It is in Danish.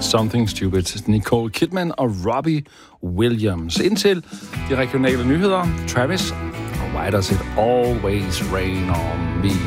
Something Stupid. Nicole Kidman og Robbie Williams. Indtil de regionale nyheder. Travis og Why Does It Always Rain On Me.